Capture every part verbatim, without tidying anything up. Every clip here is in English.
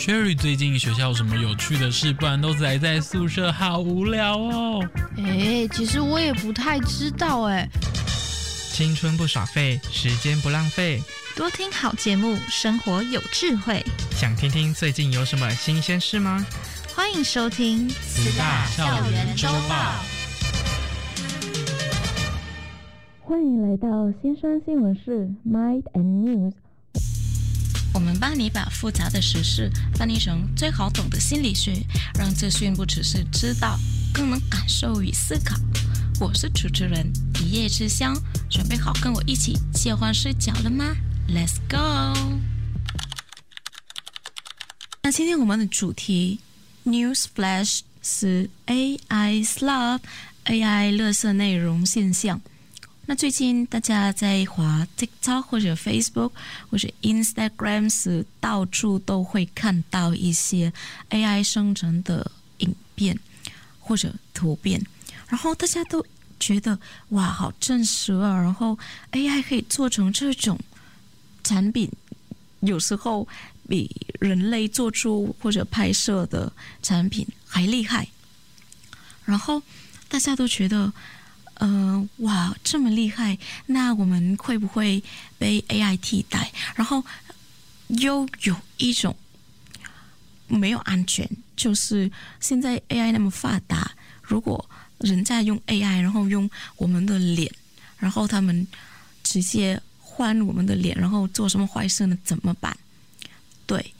Sherry 最近学校有什么有趣的事？不然都宅在宿舍好无聊哦。 哎，其实我也不太知道哎。 青春不耍废，时间不浪费， 多听好节目，生活有智慧。 想听听最近有什么新鲜事吗？ 欢迎收听慈大校园周报。 欢迎来到新生新闻室 Mind and News， 我们帮你把复杂的时事翻译成最好懂的心理学，让资讯不只是知道，更能感受与思考。我是主持人一叶之香，准备好跟我一起切换视角了吗？ Let's go。 那今天我们的主题 News Flash 是 A I Slop A I 垃圾内容现象。那最近大家在滑 TikTok 或者 Facebook 或者 Instagram 时，到处都会看到一些 A I 生成的影片或者图片，然后大家都觉得哇好真实啊，然后 A I 可以做成这种产品，有时候比人类做出或者拍摄的产品还厉害，然后大家都觉得呃，哇，这么厉害，那我们会不会被 A I 替代？然后又有一种没有安全，就是现在 A I 那么发达，如果人在用 A I， 然后用我们的脸，然后他们直接换我们的脸，然后做什么坏事呢？怎么办？对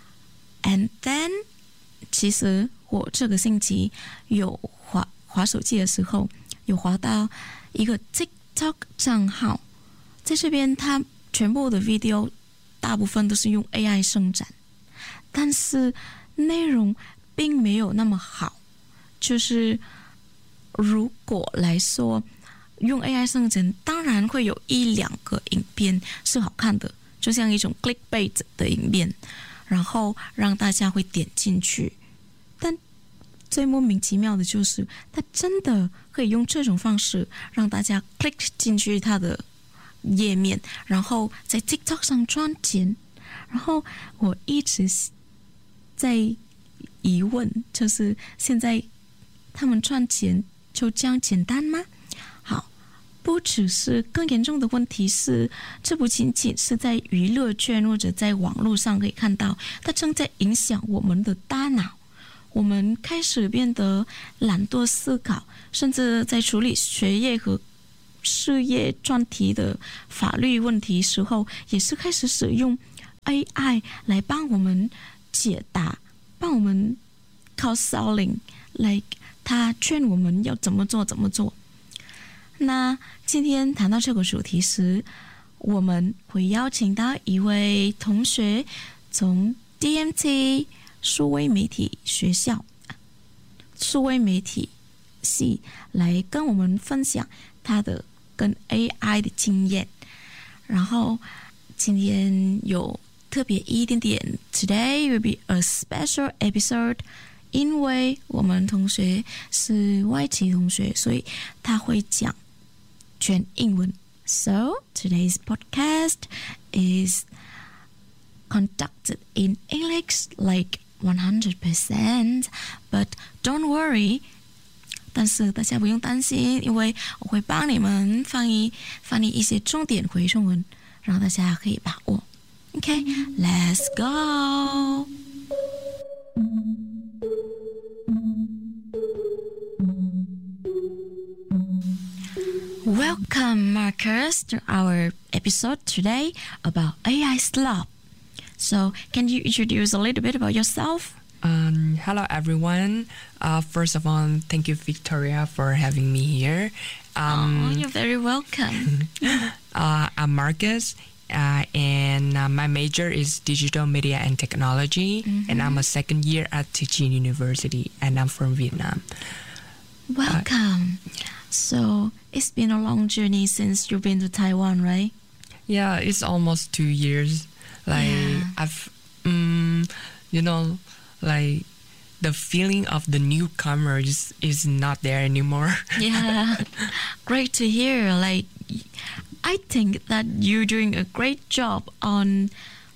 ，and then， 其实我这个星期有滑滑手机的时候，有滑到一个 TikTok 账号，在这边它全部的 video 大部分都是用 A I 生产，但是内容并没有那么好。就是如果来说用 A I 生成，当然会有一两个影片是好看的，就像一种 clickbait 的影片，然后让大家会点进去。但最莫名其妙的就是，他真的可以用这种方式让大家 click 进去他的页面，然后在 TikTok 上赚钱。然后我一直在疑问，就是现在他们赚钱就这样简单吗？好，不只是更严重的问题是，这不仅仅是在娱乐圈或者在网络上可以看到，它正在影响我们的大脑。我们开始变得懒惰思考，甚至在处理学业和事业专题的法律问题时候，也是开始使用 A I 来帮我们解答，帮我们 counseling， like 他劝我们要怎么做怎么做。那今天谈到这个主题时，我们会邀请到一位同学从 D M T数位媒体学校数位媒体系来跟我们分享他的跟 A I 的经验。然后今天有特别一点点 Today will be a special episode， 因为我们同学是外籍同学，所以他会讲全英文。 So today's podcast is conducted in English like one hundred percent, but don't worry， 但是大家不用担心，因为我会帮你们翻译翻译一些重点回中文，让大家可以把握。 OK, let's go。 Welcome Marcus to our episode today about A I slop。So, can you introduce a little bit about yourself? Um, hello, everyone. Uh, first of all, thank you, Victoria, for having me here. Um, oh, you're very welcome. uh, I'm Marcus, uh, and uh, my major is digital media and technology, mm-hmm. and I'm a second year at Tichin University, and I'm from Vietnam. Welcome. Uh, so, it's been a long journey since you've been to Taiwan, right? Yeah, it's almost two years. Like yeah. I've, um, you know, like the feeling of the newcomers is not there anymore. Yeah, great to hear. Like, I think that you're doing a great job on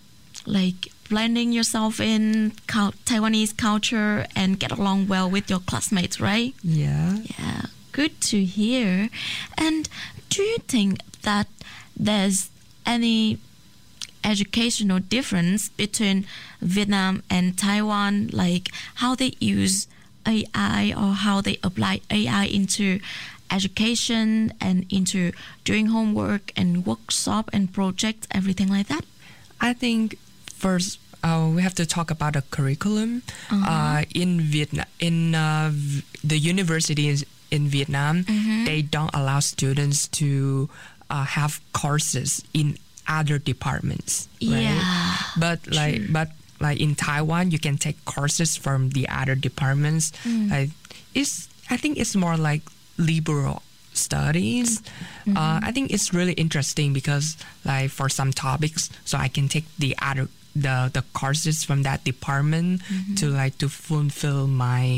like blending yourself in cul- Taiwanese culture and get along well with your classmates, right? Yeah. Yeah, good to hear. And do you think that there's any educational difference between Vietnam and Taiwan, like how they use A I or how they apply A I into education and into doing homework and workshop and projects, everything like that? I think first uh, we have to talk about the curriculum. Uh-huh. Uh, in Vietnam, in uh, v- the universities in Vietnam, Mhm. they don't allow students to uh, have courses in other departments. Right? Yeah, But like, true. but like in Taiwan, you can take courses from the other departments. Mm. Like, it's I think it's more like liberal studies. Mm-hmm. Uh, I think it's really interesting because like for some topics, so I can take the other the the courses from that department Mm-hmm. to like to fulfill my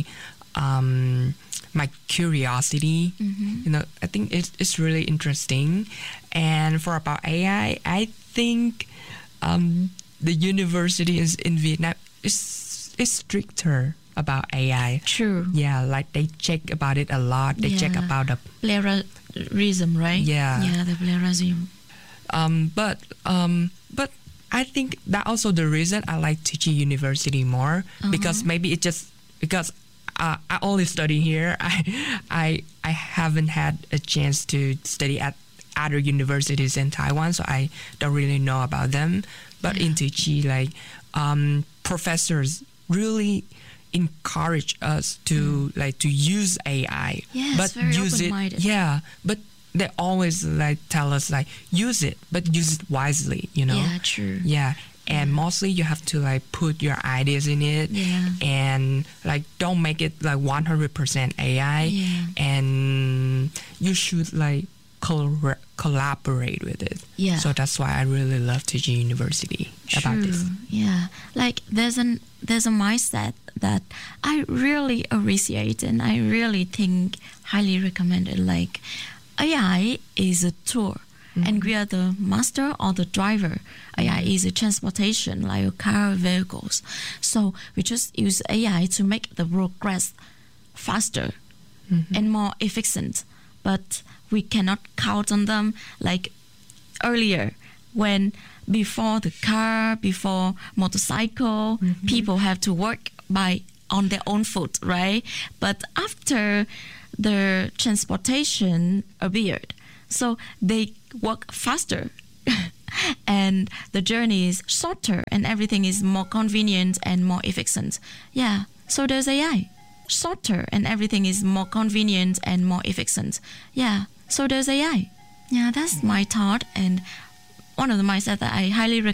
um my curiosity. Mm-hmm. You know, I think it's it's really interesting. And for about A I, I think um, the universities in Vietnam is is stricter about A I. True. Yeah, like they check about it a lot. They check Yeah. about the Plagiarism, right? Yeah. Yeah, the plagiarism. um, but um, but I think that also the reason I like teaching university more because Uh-huh. maybe it just because uh, I only study here. I I I haven't had a chance to study at other universities in Taiwan, so I don't really know about them. But in Tichy, like um, professors really encourage us to like to use A I, Yes, but very use it. open-minded. Yeah, but they always like tell us like use it, but use it wisely. You know. Yeah, true. Yeah, and mostly you have to like put your ideas in it, Yeah. and like don't make it like one hundred percent A I, Yeah. and you should like collabor- collaborate with it. Yeah. So that's why I really love teaching university about this. True. Yeah, like there's an there's a mindset that I really appreciate and I really think highly recommend it. Like A I is a tool, and we are the master or the driver. A I is a transportation, like a car, vehicles. So we just use A I to make the progress faster and more efficient. But we cannot count on them like earlier when before the car, before motorcycle, people have to work by on their own foot, right? But after the transportation appeared, so they work faster and the journey is shorter and everything is more convenient and more efficient. Yeah, so there's A I. Shorter and everything is more convenient and more efficient. Yeah, so there's A I. Yeah, that's my thought and one of the mindset that I highly recommend